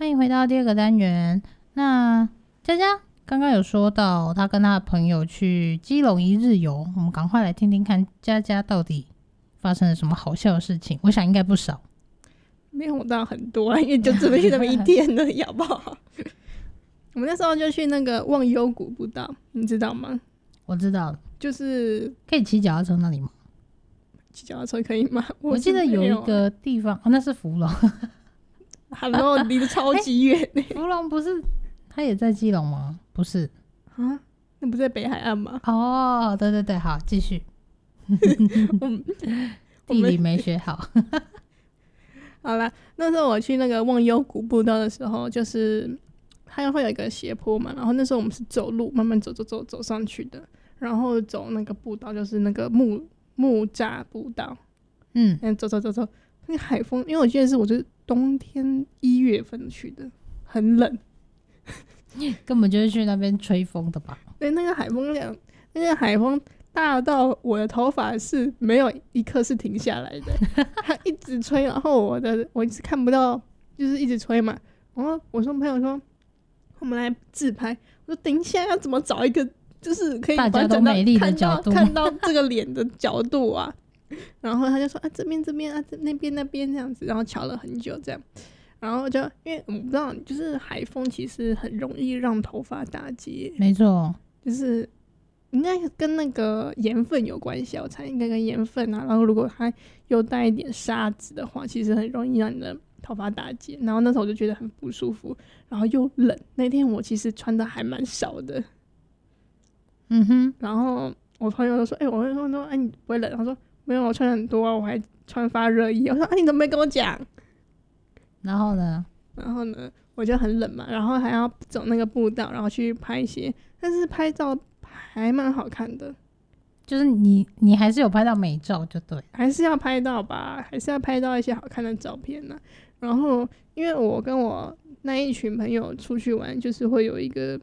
欢迎回到第二个单元。那佳佳刚刚有说到她跟她的朋友去基隆一日游，我们赶快来听听看佳佳到底发生了什么好笑的事情。我想应该不少， 没有到很多啊，因为就只去那么一天而已，好不好？我们那时候就去那个忘忧谷步道，你知道吗？ 我知道了， 就是可以骑脚踏车那里吗？ 骑脚踏车可以吗？ 我记得有一个地方，那是福隆。 Hello， 离得超级远福隆不是，它也在基隆吗？不是啊，那不在北海岸吗？ 哦，对对对，好，继续。地理没学好。 好啦，那时候我去那个忘忧谷步道的时候，就是它会有一个斜坡嘛，然后那时候我们是走路慢慢走上去的，然后走那个步道就是那个木栅步道，走，那个海风，因为我记得我是冬天1月份去的，很冷， 根本就是去那边吹风的吧？ 对，那个海风大到我的头发是没有一刻是停下来的，它一直吹，然后我一直看不到，就是一直吹嘛。然后我说朋友说，我们来自拍。我说等一下要怎么找一个就是可以大家都美丽的角度， 看到这个脸的角度啊。然后他就说啊这边啊那边这样子，然后瞧了很久这样。然后就因为我不知道，就是海风其实很容易让头发打结， 没错， 就是应该跟那个盐分有关系，我猜应该跟盐分啊。然后如果它又带一点沙子的话，其实很容易让你的头发打结。然后那时候我就觉得很不舒服，然后又冷。那天我其实穿的还蛮少的，然后我朋友就说：“我就说，你不会冷？”他说：“没有，我穿很多啊，我还穿发热衣。”我说：“你怎么没跟我讲？” 然后呢， 我就很冷嘛，然后还要走那个步道，然后去拍一些，但是拍照还蛮好看的。 就是你还是有拍到美照就对， 还是要拍到吧，还是要拍到一些好看的照片呢。然后因为我跟我那一群朋友出去玩，就是会有一个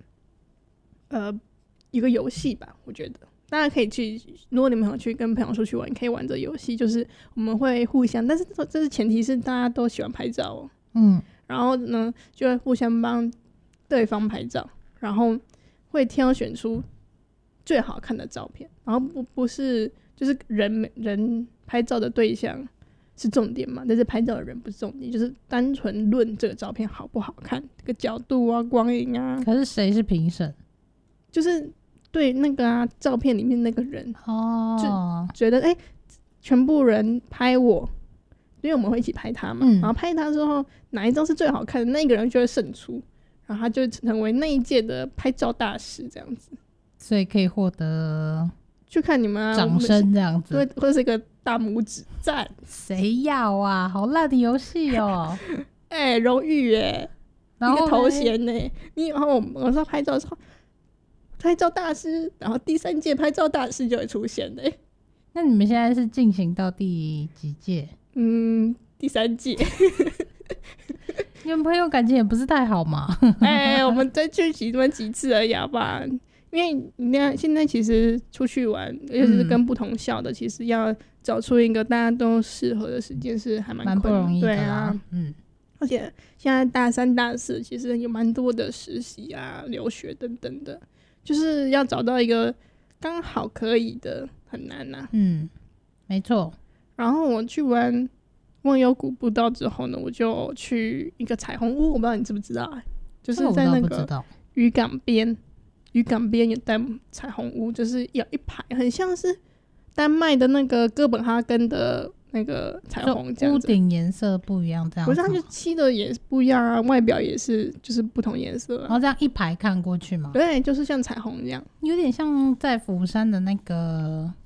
游戏吧，我觉得大家可以去，如果你们有去跟朋友出去玩，可以玩这游戏，就是我们会互相，但是这是前提是大家都喜欢拍照然后呢就会互相帮对方拍照，然后会挑选出最好看的照片，然后不是就是人拍照的对象是重点嘛，但是拍照的人不是重点，就是单纯论这个照片好不好看，这个角度啊光影啊。 可是谁是评审？ 就是对那个照片里面那个人就觉得全部人拍我，因为我们会一起拍他嘛，然后拍他之后哪一张是最好看的，那个人就会胜出，然后他就成为那一届的拍照大师这样子， 所以可以获得就看你们掌声这样子， 或是一个大拇指赞。 谁要啊？好烂的游戏哦！ 荣誉耶，一个头衔呢。然后我说拍照的时候，拍照大师，然后第3届拍照大师就会出现的。 那你们现在是进行到第几届？ 第3届。 你们朋友感情也不是太好嘛？ 我们再去几次而已好吧。因为你看现在其实出去玩，尤其是跟不同校的，其实要找出一个大家都适合的时间是还蛮不容易的对啊。而且现在大3大4其实有蛮多的实习啊留学等等的，就是要找到一个刚好可以的很难啊。 没错。 然后我去完忘忧谷步道之后呢，我就去一个彩虹屋，我不知道你知不知道就是在那个渔港边有带彩虹屋，就是有一排很像是丹麦的那个哥本哈根的那个彩虹这样子， 屋顶颜色不一样这样子， 不是它就漆的也不一样啊，外表也是就是不同颜色然后这样一排看过去嘛， 对，就是像彩虹一样， 有点像在釜山的那个